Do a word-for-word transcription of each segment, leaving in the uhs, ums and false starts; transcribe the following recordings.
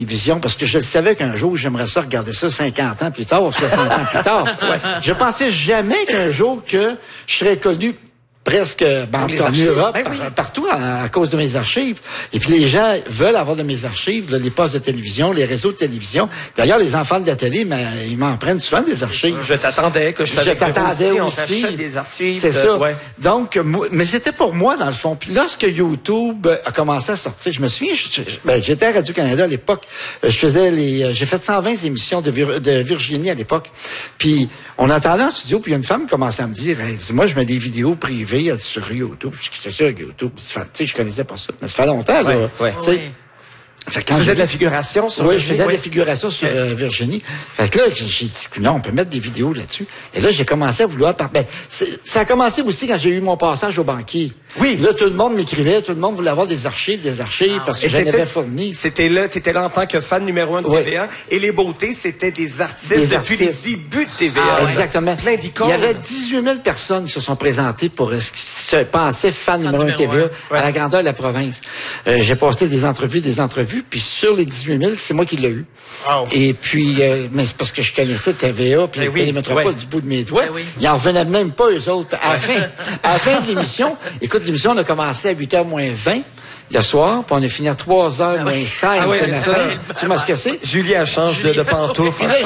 télévision parce que je savais qu'un jour, j'aimerais ça regarder ça cinquante ans plus tard, soixante ans plus tard. Ouais. Je pensais jamais qu'un jour que je serais connu presque, ben, en, en Europe, ben oui. par, partout à, à cause de mes archives. Et puis les gens veulent avoir de mes archives, là, les postes de télévision, les réseaux de télévision. D'ailleurs, les enfants de la télé, mais, ils m'en prennent souvent des archives. Je t'attendais, que je Je t'attendais aussi. On t'achète des archives. C'est de... ça. Ouais. Donc, moi, mais c'était pour moi, dans le fond. Puis lorsque YouTube a commencé à sortir, je me souviens, je, je, ben, j'étais à Radio-Canada à l'époque. Je faisais les, j'ai fait cent vingt émissions de, Vir, de Virginie à l'époque. Puis on attendait en studio, puis il y a une femme qui commençait à me dire, hey, dis-moi, je mets des vidéos privées sur YouTube. Je dis, c'est ça, YouTube. Tu sais, je connaissais pas ça. Mais ça fait longtemps, là. Ouais, ouais. Tu sais. Oui. Fait que quand tu faisais de la figuration sur Oui, Virginie, je faisais oui. de la figuration sur euh, Virginie. Fait que là, j'ai dit, non, on peut mettre des vidéos là-dessus. Et là, j'ai commencé à vouloir... Par... Ben, ça a commencé aussi quand j'ai eu mon passage au banquier. Oui. Là, tout le monde m'écrivait, tout le monde voulait avoir des archives, des archives, ah, parce que j'en avais fourni. C'était là, t'étais là en tant que fan numéro un de oui. T V A. Et les beautés, c'était des artistes des depuis artistes. les débuts de T V A. Ah, exactement. Plein d'icônes. Il y avait dix-huit mille personnes qui se sont présentées pour ce qui se pensait fan, fan numéro un de T V A, ouais. à la grandeur de la province. Euh, j'ai posté des entrevues, des entrevues, puis sur les dix-huit mille, c'est moi qui l'ai eu. Oh. Et puis, euh, mais c'est parce que je connaissais T V A, puis les oui, Télémétropole ouais. du bout de mes doigts. Ben oui. Ils en revenaient même pas, eux autres. À la fin, à la fin de l'émission, écoute, l'émission, on a commencé à huit heures moins vingt le soir, puis on a fini à trois heures ah moins oui. cinq. Ah oui, ça, tu m'as ce que c'est? Julie, elle change de, de pantoufle. Là,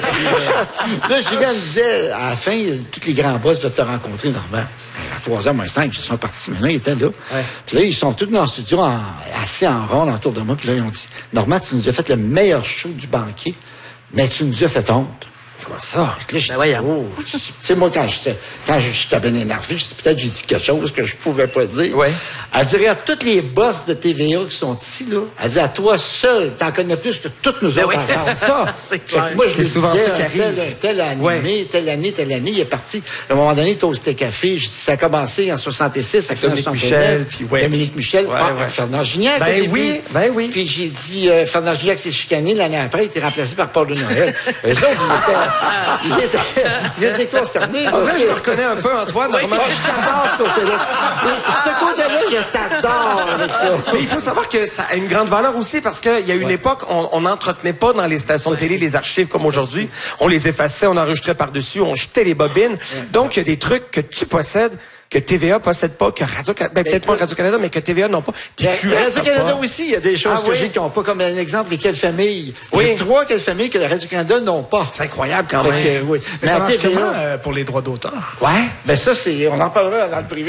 Julie, là, Julie, elle me disait, à la fin, tous les grands boss veulent te rencontrer, Normand. À trois heures moins cinq, ils sont partis. Maintenant, ils étaient là. Ouais. Puis là, ils sont tous dans le studio, en, assis en rond autour de moi. Puis là, ils ont dit, Normand, tu nous as fait le meilleur show du banquier, mais tu nous as fait honte. Comment ça? Là, je ben dis, oh, tu sais, moi, quand j'étais, quand j'étais bien énervé, je dis, peut-être j'ai dit quelque chose que je pouvais pas dire. Ouais. Elle dirait à tous les boss de T V A qui sont ici, là, elle dit, à toi seul, t'en connais plus que toutes nous ben autres oui, ensemble. C'est ça. C'est clair. Moi, je c'est souvent disais, ça qui arrive. Tel, tel animé, ouais. telle année, telle année, il est parti. À un moment donné, Toasté Café, je dis, ça a commencé en soixante-six, avec Dominique Michel, puis ouais. Dominique Michel, ouais, par ouais. Fernand Gignac. Ben oui, ben oui. Puis j'ai dit, euh, Fernand Gignac s'est chicané, l'année après, il était remplacé par Paul de Noël. Eux autres, ils étaient, il était concerné. En vrai, je me reconnais un peu, Antoine. Oui, moi, je t'adore, ce côté-là. Ce côté-là, je t'adore avec ça. Mais il faut savoir que ça a une grande valeur aussi parce qu'il y a une ouais. époque, on n'entretenait pas dans les stations de télé les archives comme aujourd'hui. On les effaçait, on enregistrait par-dessus, on jetait les bobines. Ouais. Donc, il y a des trucs que tu possèdes que T V A possède pas, que Radio-Canada, ben, peut-être pas Radio-Canada, mais que T V A n'ont pas. Radio-Canada aussi, il y a des choses ah, que oui. j'ai qui n'ont pas, comme un exemple, les quelles familles. Oui. Il y a trois quelles familles que la Radio-Canada n'ont pas. C'est incroyable quand même. Que, oui. Mais, mais ça marche comment euh, pour les droits d'auteur? Ouais. Ben ça, c'est, on en parlera dans le privé.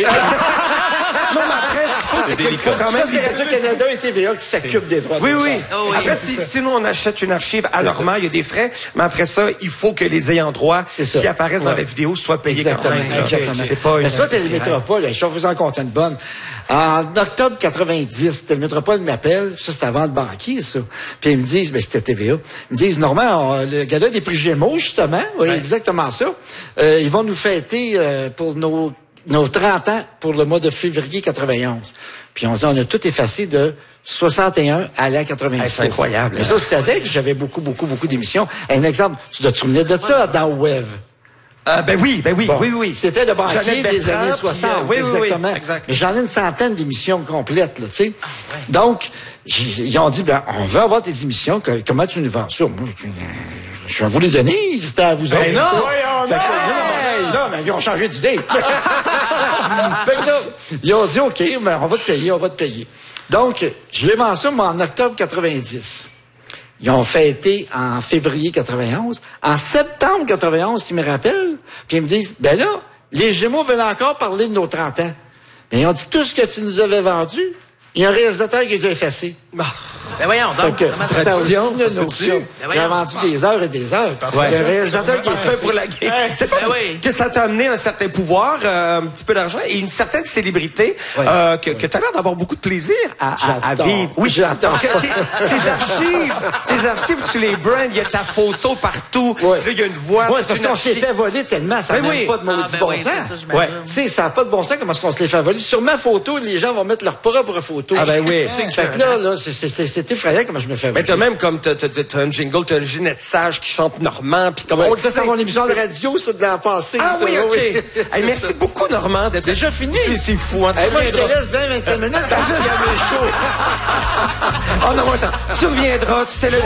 Non, mais après, ce qu'il faut, c'est qu'il faut quand même... Ça, c'est Radio-Canada et T V A qui s'occupent des droits oui, d'auteur. Oui, oh, oui. Après, si, si nous, on achète une archive à Normand, il y a des frais, mais après ça, il faut que les ayants droit qui apparaissent ouais. dans la vidéo soient payés exactement, quand même. Exactement. C'est pas mais ça, Télémétropole, je vais vous en compter une bonne. En octobre quatre-vingt-dix, Télémétropole m'appelle, ça c'était avant le banquier, ça. Puis ils me disent, ben c'était T V A, ils me disent, Normand, on, le gars-là des prix Gémeaux, justement, oui, ouais. exactement ça, euh, ils vont nous fêter euh, pour nos, nos trente ans pour le mois de février quatre-vingt-onze. Puis on dit, on a tout effacé de soixante et un à la quatre-vingt-six. Hey, c'est incroyable. Mais ça, vous savez que j'avais beaucoup, beaucoup, beaucoup d'émissions. Un exemple, tu dois te souvenir de ça dans Web. Euh, ben oui, ben oui, bon, oui, oui. C'était le banquier des années soixante, euh, oui, exactement. Oui, oui, exact. Mais j'en ai une centaine d'émissions complètes, là, tu sais. Ah, ouais. Donc, ils ont dit, ben, on veut avoir tes émissions, que, comment tu nous vends ça? Moi, je, je vais vous les donner, c'était à vous ben autres. non! Fait que, non, non, mais ils ont changé d'idée. Fait que là, ils ont dit, OK, ben, on va te payer, on va te payer. Donc, je les vends ça, moi, en octobre quatre-vingt-dix. Ils ont fêté en février quatre-vingt-onze. En septembre quatre-vingt-onze, ils me rappellent, puis ils me disent, ben là, les Gémeaux veulent encore parler de nos trente ans. Mais ils ont dit, tout ce que tu nous avais vendu, il y a un réalisateur qui a déjà effacé. Ben voyons, donc, que, ça, ça aussi, une notion. Ben J'ai vendu des heures et des heures. Ouais, le réalisateur qui est fait pour la game. C'est pas ben oui. que ça t'a amené un certain pouvoir, euh, un petit peu d'argent et une certaine célébrité ouais. euh, que, que tu as l'air d'avoir beaucoup de plaisir à, à, à vivre. Oui, j'adore. Parce que tes, tes archives, tes archives, tu les brands, il y a ta photo partout. Ouais. Là, il y a une voix. Ouais, parce qu'on s'est fait voler tellement, ça n'a oui. pas de maudit ah, ben bon oui, sens. Ça, ouais. Tu sais, ça n'a pas de bon sens comment est-ce qu'on se les fait voler. Sur ma photo, les gens vont mettre leur propre photo. Ah ben oui. Fait que là, là, c'est, c'est, c'est effrayant comment je me fais. Mais t'as même comme, t'as, t'as, t'as un jingle, t'as Ginette Sage qui chante Normand, puis comme ouais, on ça, sait. c'est mon émission de radio, ça, de la passée. Ah ça, oui, OK. oui. Hey, merci beaucoup, Normand, d'être déjà fini. C'est, c'est fou, hein. Hey, moi, je te reviendras. laisse vingt à vingt-cinq minutes parce qu'il y a mes shows. Oh non, attends. Tu reviendras, tu sais le